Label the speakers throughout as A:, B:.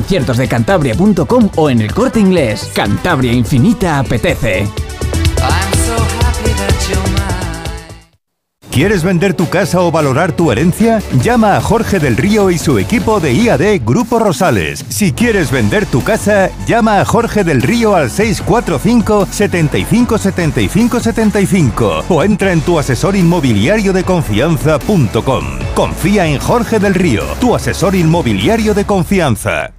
A: conciertosdecantabria.com o en El Corte Inglés. Cantabria Infinita apetece.
B: ¿Quieres vender tu casa o valorar tu herencia? Llama a Jorge del Río y su equipo de IAD Grupo Rosales. Si quieres vender tu casa, llama a Jorge del Río al 645 75 75 75 o entra en tuasesorinmobiliariodeconfianza.com. Confía en Jorge del Río, tu asesor inmobiliario de confianza.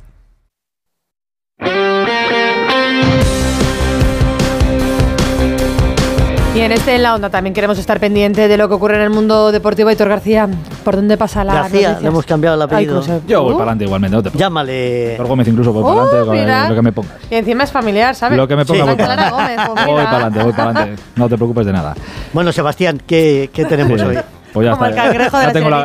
C: Y en En la Onda también queremos estar pendiente de lo que ocurre en el mundo deportivo. Aitor García, ¿por dónde pasa la
D: García, le hemos cambiado el apellido.
E: Yo voy para adelante igualmente, no te preocupes.
D: Llámale.
E: Aitor Gómez incluso voy para adelante con lo que me pongas.
C: Y encima es familiar, ¿sabes?
E: Lo que me ponga,
C: sí.
E: voy para adelante. Voy para adelante. No te preocupes de nada.
D: Bueno, Sebastián, ¿qué tenemos hoy?
E: Pues ya
C: como
E: está.
C: El cangrejo de
E: ya tengo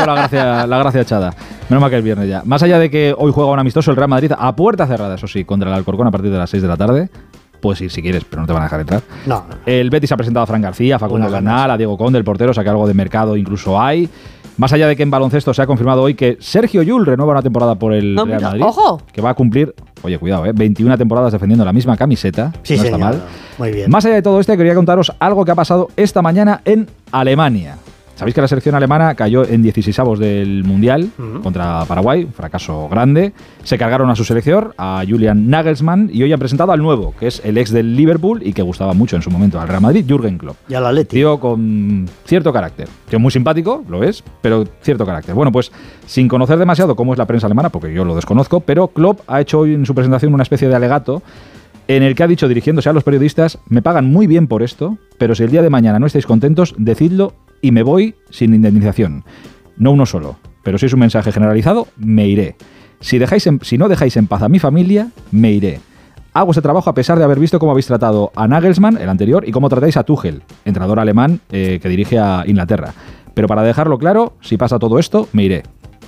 E: la gracia echada. Menos mal que es viernes ya. Más allá de que hoy juega un amistoso el Real Madrid a puerta cerrada, eso sí, contra el Alcorcón a partir de las 6 de la tarde. Puedes ir si quieres, pero no te van a dejar entrar.
D: No.
E: El Betis ha presentado a Fran García, a Facundo Bernal, a Diego Conde, el portero, o sea que algo de mercado incluso hay. Más allá de que en baloncesto se ha confirmado hoy que Sergio Llull renueva una temporada por el Real Madrid.
C: ¡Ojo!
E: Que va a cumplir, oye, cuidado, 21 temporadas defendiendo la misma camiseta.
D: Sí,
E: no
D: señor,
E: está mal.
D: Muy bien.
E: Más allá de todo esto, quería contaros algo que ha pasado esta mañana en Alemania. Sabéis que la selección alemana cayó en 16avos del Mundial contra Paraguay, un fracaso grande. Se cargaron a su selección, a Julian Nagelsmann, y hoy han presentado al nuevo, que es el ex del Liverpool y que gustaba mucho en su momento al Real Madrid, Jürgen Klopp.
D: Y al Atleti.
E: Tío con cierto carácter. Tío muy simpático, lo es, pero cierto carácter. Bueno, pues sin conocer demasiado cómo es la prensa alemana, porque yo lo desconozco, pero Klopp ha hecho hoy en su presentación una especie de alegato en el que ha dicho, dirigiéndose a los periodistas: me pagan muy bien por esto, pero si el día de mañana no estáis contentos, decidlo y me voy sin indemnización. No uno solo, pero si es un mensaje generalizado, me iré. Si no dejáis en paz a mi familia, me iré. Hago ese trabajo a pesar de haber visto cómo habéis tratado a Nagelsmann, el anterior, y cómo tratáis a Tuchel, entrenador alemán que dirige a Inglaterra. Pero para dejarlo claro, si pasa todo esto, me iré.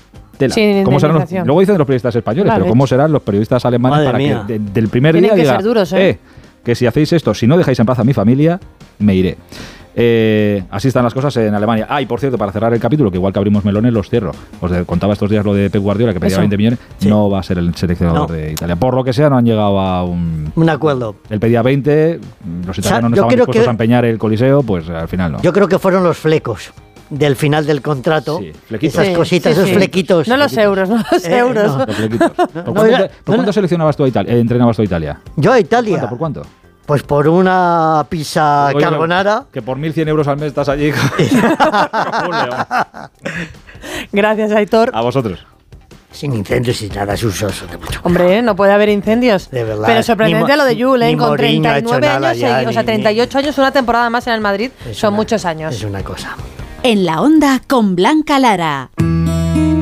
C: Sin
E: ¿Cómo serán luego dicen los periodistas españoles, pero ¿cómo serán los periodistas alemanes?
D: Madre
E: para
D: mía.
E: que del primer
C: Tienen
E: día
C: que
E: diga,
C: ser duros,
E: que si hacéis esto, si no dejáis en paz a mi familia, me iré. Así están las cosas en Alemania. Y por cierto, para cerrar el capítulo, que igual que abrimos melones, los cierro. Os contaba estos días lo de Pep Guardiola, que pedía 20 millones. Sí. No va a ser el seleccionador de Italia. Por lo que sea, no han llegado a un
D: acuerdo.
E: Él pedía 20, los italianos no estaban dispuestos a empeñar el Coliseo, pues al final no.
D: Yo creo que fueron los flecos del final del contrato, esas cositas, esos flequitos.
C: No los euros, no los euros.
E: No. Los flequitos. ¿Por cuánto seleccionabas tú a Italia? ¿Entrenabas tú a Italia?
D: Yo a Italia.
E: ¿Por cuánto?
D: Pues por una pizza carbonara.
E: Que por 1.100 euros al mes estás allí.
C: Gracias, Aitor.
E: A vosotros.
D: Sin incendios y nada, es usoso.
C: Hombre, no puede haber incendios.
D: De verdad.
C: Pero sorprendente lo de Julen, con 39 años,
D: ya,
C: o sea, 38 años, una temporada más en el Madrid, son muchos años.
D: Es una cosa.
F: En la Onda con Blanca Lara.